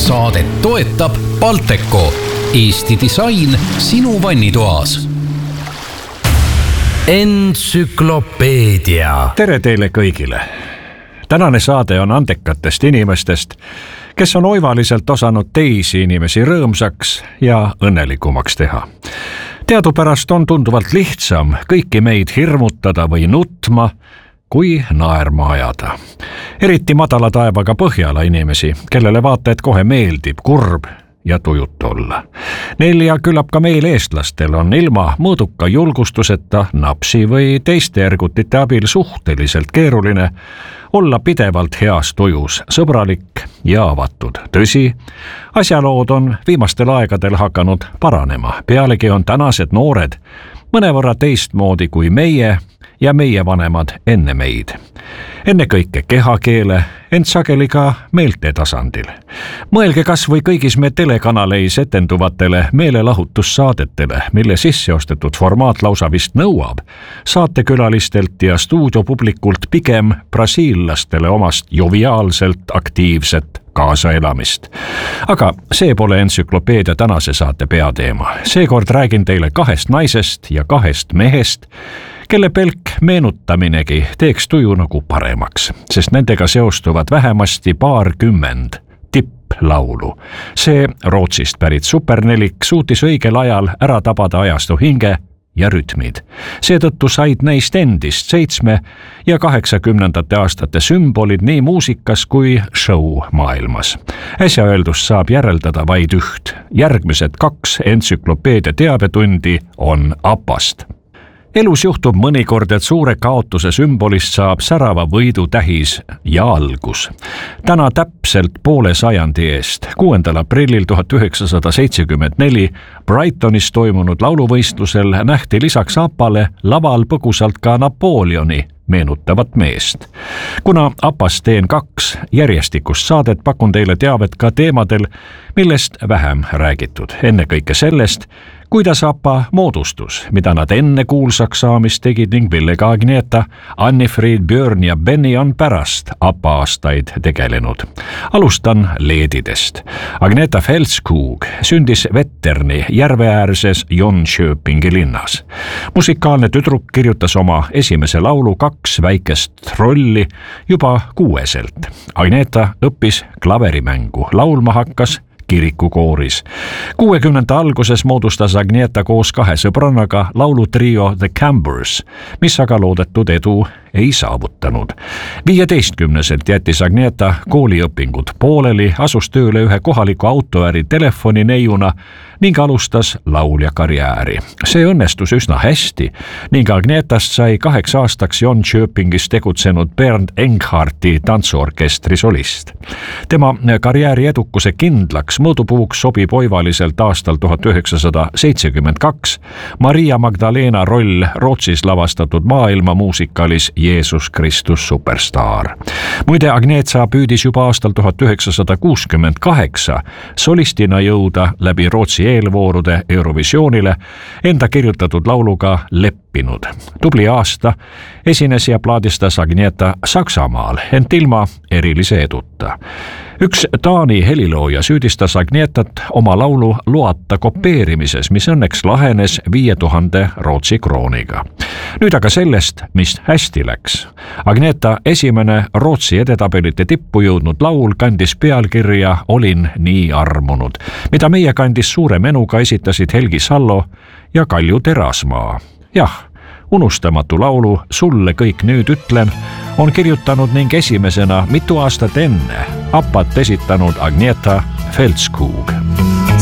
Saadet toetab Balteco, Eesti disain sinu vannitoas. Entsüklopeedia. Tere teile kõigile. Tänane saade on andekatest inimestest, kes on oivaliselt osanud teisi inimesi rõõmsaks ja õnnelikumaks teha. Teadupärast on tunduvalt lihtsam kõiki meid hirmutada või nutma, kui naerma ajada. Eriti madala taevaga Põhjala inimesi, kellele vaata, et kohe meeldib kurb ja tujutu olla. Neil ja küllap ka meil eestlastel on ilma mõõduka julgustuseta napsi või teiste ergutite abil suhteliselt keeruline olla pidevalt heas tujus, sõbralik ja avatud. Tõsi, asjalood on viimastel aegadel hakanud paranema. Pealegi on tänased noored mõnevõrra teistmoodi kui meie ja meie vanemad enne meid. Ennekõike kehakeele, ent sageli ka meelte tasandil. Mõelge kas või kõigis me telekanaleis etenduvatele meelelahutussaadetele, mille sisseostetud formaat lausa vist nõuab saatekülalistelt ja stuudiopublikult pigem brasiillastele omast joviaalselt aktiivset kaasaelamist. Aga see pole entsüklopeedia tänase saate peateema. Seekord räägin teile 2 naisest ja 2 mehest, kelle pelk meenutaminegi teeks tuju nagu paremaks, sest nendega seostuvad vähemasti 20 tipplaulu. See Rootsist pärit supernelik suutis õigel ajal ära tabada ajastu hinge ja rütmid. Seetõttu said neist endist 7- ja 80-ndate aastate sümbolid nii muusikas kui show maailmas. Äsja öeldust saab järeldada vaid üht. Järgmised 2 entsüklopeedia teabetundi on APA-st. Elus juhtub mõnikord, et suure kaotuse sümbolist saab särava võidu tähis ja algus. Täna täpselt poole sajandi eest, 6. aprillil 1974 Brightonis toimunud lauluvõistlusel nähti lisaks APA-le laval põgusalt ka Napoleoni meenutavat meest. Kuna APA-s teen 2 järjestikust saadet, pakun teile teavet ka teemadel, millest vähem räägitud. Ennekõike sellest, kuidas APA moodustus, mida nad enne kuulsaks saamist tegid ning millega Agneta, Anni-Frid, Björn ja Benny on pärast APA aastaid tegelenud. Alustan leedidest. Agneta Feldskog sündis Vetterni järveäärses Jönköpingi linnas. Musikaalne tüdruk kirjutas oma esimese laulu 2 väikest rolli juba 6-selt. Agneta õppis klaverimängu, laulma hakkas kirikukooris. 60. alguses moodustas Agneta koos 2 sõbrannaga laulutrio The Cambers, mis aga loodetud edu ei saavutanud. 15-selt jättis Agneta kooliõpingud pooleli, asus tööle ühe kohaliku autoäri telefonineiuna ning alustas laulja karjääri. See õnnestus üsna hästi ning Agnetast sai 2 aastaks Jönköpingis tegutsenud Bernd Engharti tantsuorkestri solist. Tema karjääri edukuse kindlaks mõõdupuuks sobib oivaliselt aastal 1972 Maria Magdalena roll Rootsis lavastatud maailmamuusikalis Jeesus Kristus Superstar. Muide, Agneta püüdis juba aastal 1968 solistina jõuda läbi Rootsi eelvoorude Eurovisioonile enda kirjutatud lauluga Leppinud. Tubli aasta esines ja plaadistas Agneta Saksamaal, ent ilma erilise eduta. Üks Taani helilooja süüdistas Agnetat oma laulu loata kopeerimises, mis õnneks lahenes 5000 Rootsi krooniga. Nüüd aga sellest, mis hästi läks. Agneta esimene Rootsi edetabelite tippu jõudnud laul kandis pealkirja Olin nii armunud, mida meie kandis suure menuga esitasid Helgi Sallo ja Kalju Terasmaa. Jah, unustamatu laulu Sulle kõik nüüd ütlen on kirjutanud ning esimesena mitu aastat enne APA-t esitanud Agneta Feldskog.